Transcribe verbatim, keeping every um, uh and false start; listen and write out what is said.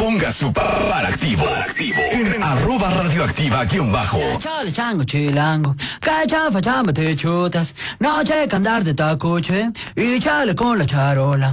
ponga su par activo. En arroba radioactiva guión bajo. Chale, chango, chilango. Cachafa, chamba, te chutas. Noche que andar de tacuche. Y chale con la charola.